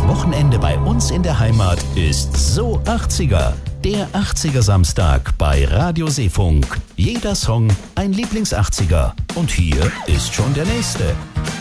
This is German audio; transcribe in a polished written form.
Wochenende bei uns in der Heimat ist so 80er. Der 80er Samstag bei Radio Seefunk. Jeder Song ein Lieblings-80er. Und hier ist schon der nächste.